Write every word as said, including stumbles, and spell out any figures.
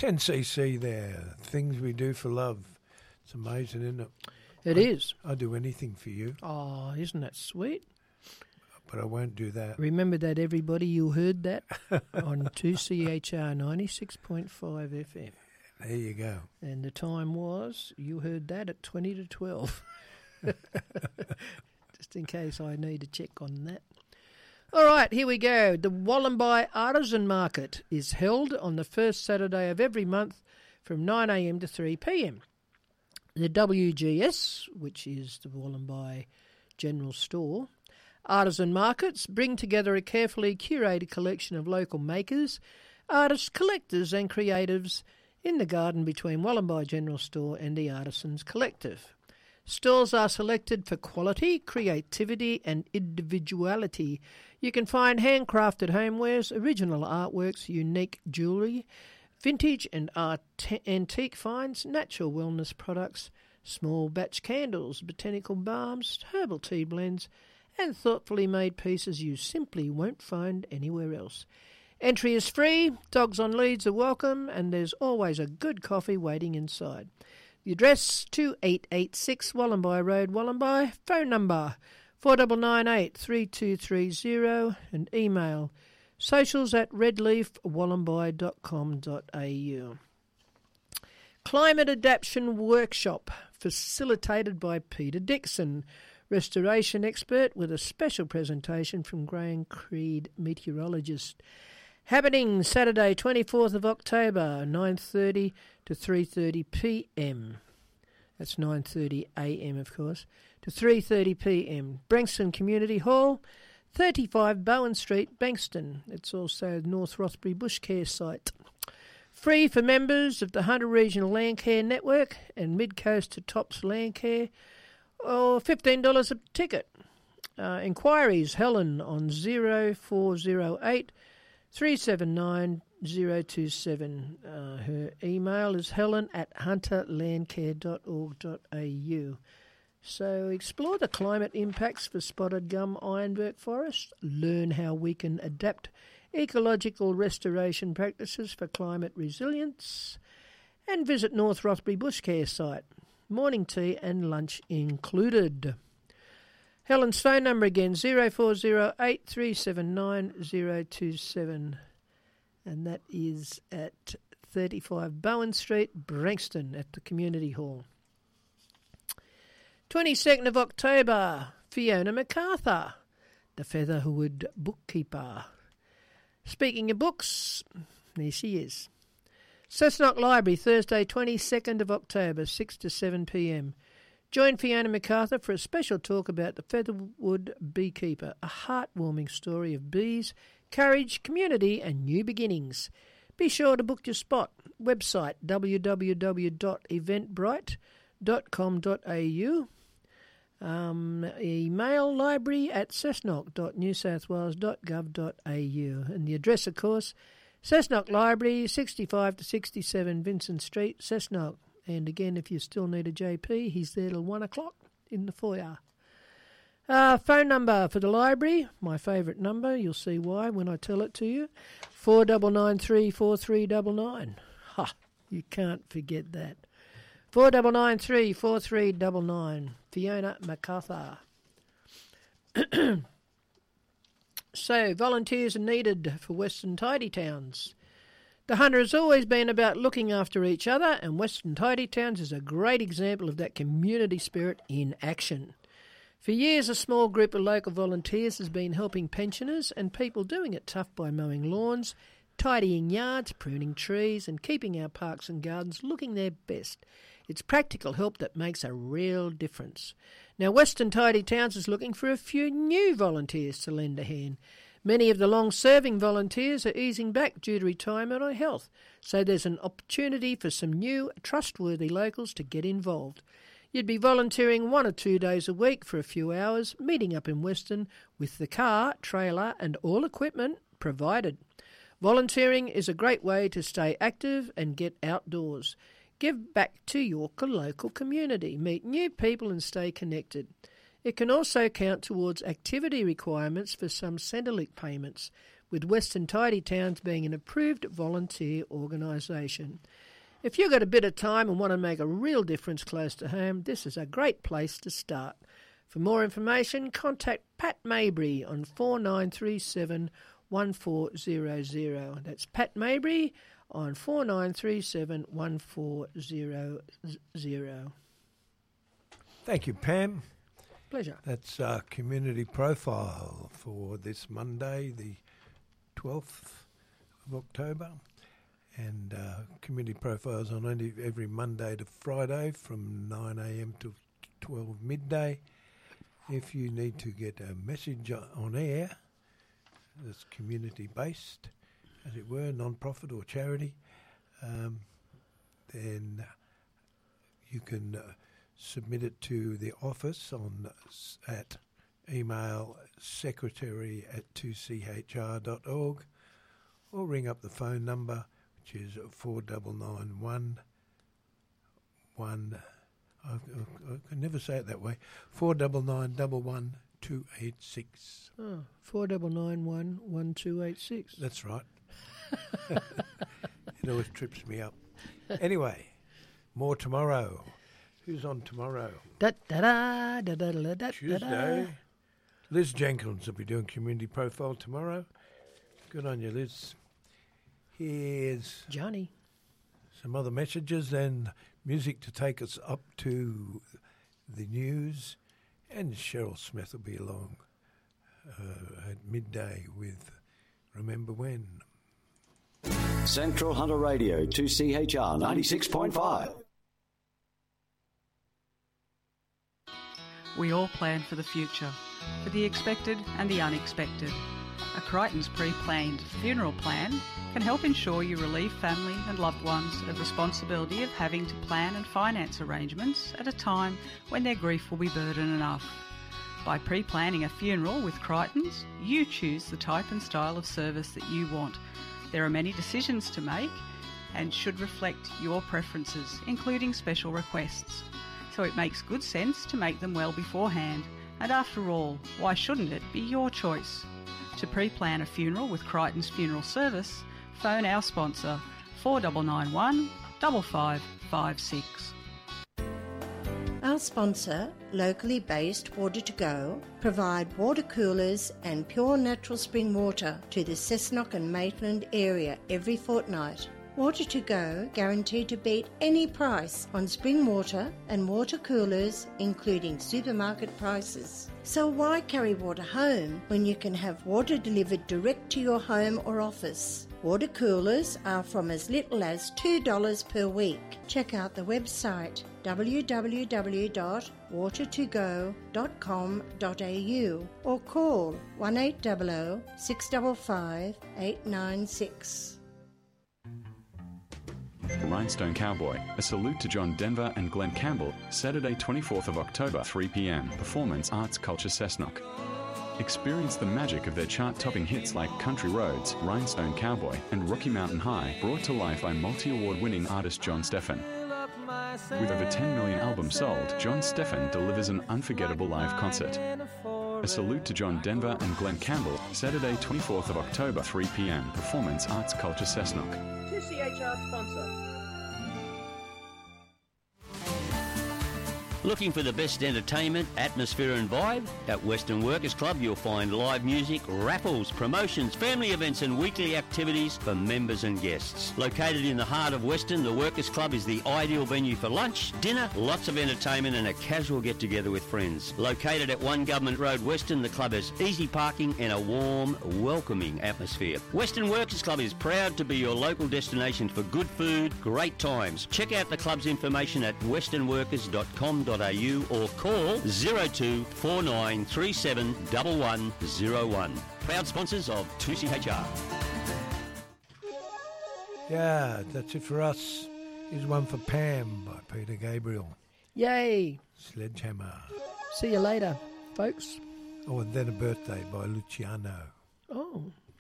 ten C C there, things we do for love. It's amazing, isn't it? It I, is. I'd do anything for you. Oh, isn't that sweet? But I won't do that. Remember that, everybody. You heard that on two C H R ninety-six point five F M. There you go. And the time was, you heard that, at twenty to twelve. Just in case I need to check on that. All right, here we go. The Wollombi Artisan Market is held on the first Saturday of every month from nine a m to three p m. The W G S, which is the Wollombi General Store, Artisan Markets bring together a carefully curated collection of local makers, artists, collectors and creatives in the garden between Wollombi General Store and the Artisans Collective. Stalls are selected for quality, creativity and individuality. You can find handcrafted homewares, original artworks, unique jewellery, vintage and art- antique finds, natural wellness products, small batch candles, botanical balms, herbal tea blends and thoughtfully made pieces you simply won't find anywhere else. Entry is free, dogs on leads are welcome, and there's always a good coffee waiting inside. The address, two eight eight six Wollombi Road, Wollombi. Phone number, four nine nine eight, three two three zero, and email, socials at redleaf wollombi dot com dot a u. Climate Adaptation Workshop, facilitated by Peter Dixon, restoration expert, with a special presentation from Graham Creed, meteorologist. Happening Saturday, twenty-fourth of October, nine thirty to three thirty p m. That's nine thirty a m, of course, to three thirty p m. Brankston Community Hall, thirty-five Bowen Street, Bankston. It's also North Rothbury Bush Care site. Free for members of the Hunter Regional Landcare Network and Mid-Coast to Tops Landcare, or fifteen dollars a ticket. Uh, inquiries, Helen on zero four zero eight, three seven nine, zero two seven. Uh, her email is helen at hunterlandcare dot org dot a u. So explore the climate impacts for spotted gum ironbark forest, learn how we can adapt ecological restoration practices for climate resilience, and visit North Rothbury Bush Care site. Morning tea and lunch included. Helen's phone number again, zero four zero eight, three seven nine, zero two seven. And that is at thirty-five Bowen Street, Brankston, at the Community Hall. twenty-second of October, Fiona MacArthur, the Featherwood bookkeeper. Speaking of books, there she is. Cessnock Library, Thursday, twenty-second of October, six to seven p m. Join Fiona MacArthur for a special talk about the Featherwood beekeeper, a heartwarming story of bees, courage, community and new beginnings. Be sure to book your spot. Website w w w dot eventbrite dot com dot a u. Um, email library at cessnock dot new south wales dot gov dot a u. And the address, of course, Cessnock Library, sixty-five to sixty-seven Vincent Street, Cessnock. And again, if you still need a J P, he's there till one o'clock in the foyer. Uh, phone number for the library, my favourite number, you'll see why when I tell it to you, four nine nine three, four three nine nine. Ha, you can't forget that. four nine nine three, four three nine nine. Fiona MacArthur. So, volunteers are needed for Western Tidy Towns. The Hunter has always been about looking after each other, and Western Tidy Towns is a great example of that community spirit in action. For years, a small group of local volunteers has been helping pensioners and people doing it tough by mowing lawns, tidying yards, pruning trees and keeping our parks and gardens looking their best. It's practical help that makes a real difference. Now, Western Tidy Towns is looking for a few new volunteers to lend a hand. Many of the long-serving volunteers are easing back due to retirement or health, so there's an opportunity for some new, trustworthy locals to get involved. You'd be volunteering one or two days a week for a few hours, meeting up in Western with the car, trailer and all equipment provided. Volunteering is a great way to stay active and get outdoors. Give back to your local community, meet new people and stay connected. It can also count towards activity requirements for some Centrelink payments. with Western Tidy Towns being an approved volunteer organisation. If you've got a bit of time and want to make a real difference close to home, this is a great place to start. For more information, contact Pat Mabry on four nine three seven, one four zero zero. That's Pat Mabry on four nine three seven, one four zero zero. Thank you, Pam. Pleasure. That's our community profile for this Monday, the twelfth of October. And uh, community profiles on only every Monday to Friday from nine a.m. to twelve midday. If you need to get a message on air that's community-based, as it were, non-profit or charity, um, then you can uh, submit it to the office on at email secretary at two c h r dot org, or ring up the phone number, which is four nine nine one one. I, I, I can never say it that way. Four nine nine one one two eight six. Oh, four nine nine one one two eight six. That's right. It always trips me up. Anyway, more tomorrow. Who's on tomorrow? Da, da, da, da, da, da, da, Tuesday. Liz Jenkins will be doing community profile tomorrow. Good on you, Liz. Here's Johnny. Some other messages and music to take us up to the news. And Cheryl Smith will be along uh, at midday with Remember When. Central Hunter Radio, two C H R ninety-six point five. We all plan for the future, for the expected and the unexpected. A Crichton's pre-planned funeral plan can help ensure you relieve family and loved ones of responsibility of having to plan and finance arrangements at a time when their grief will be burden enough. By pre-planning a funeral with Crichton's, you choose the type and style of service that you want. There are many decisions to make and should reflect your preferences, including special requests. So it makes good sense to make them well beforehand. And after all, why shouldn't it be your choice? To pre-plan a funeral with Crichton's Funeral Service, phone our sponsor four nine nine one five five five six. Our sponsor, locally based Water to Go, provide water coolers and pure natural spring water to the Cessnock and Maitland area every fortnight. Water to Go guaranteed to beat any price on spring water and water coolers, including supermarket prices. So why carry water home when you can have water delivered direct to your home or office? Water coolers are from as little as two dollars per week. Check out the website w w w dot water to go dot com dot a u or call one eight hundred, six five five, eight nine six. Rhinestone Cowboy, a salute to John Denver and Glenn Campbell, Saturday twenty-fourth of October, three p.m. Performance Arts Culture Cessnock. Experience the magic of their chart-topping hits like Country Roads, Rhinestone Cowboy, and Rocky Mountain High, brought to life by multi-award-winning artist John Steffen. With over ten million albums sold, John Steffen delivers an unforgettable live concert. A salute to John Denver and Glenn Campbell, Saturday twenty-fourth of October, three p.m. Performance Arts Culture Cessnock. two C H R sponsor. Looking for the best entertainment, atmosphere and vibe? At Western Workers Club you'll find live music, raffles, promotions, family events and weekly activities for members and guests. Located in the heart of Western, the Workers Club is the ideal venue for lunch, dinner, lots of entertainment and a casual get-together with friends. Located at one Government Road Western, the club has easy parking and a warm, welcoming atmosphere. Western Workers Club is proud to be your local destination for good food, great times. Check out the club's information at western workers dot com dot a u or call zero two four nine three seven one one zero one. Proud sponsors of two C H R. Yeah, that's it for us. Here's one for Pam by Peter Gabriel. Yay. Sledgehammer. See you later, folks. Oh, and then a birthday by Luciano. Oh.